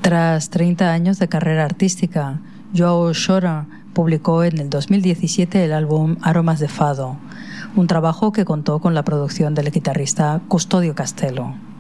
Tras 30 años de carrera artística, João Chora publicó en el 2017 el álbum Aromas de Fado, un trabajo que contó con la producción del guitarrista Custodio Castelo.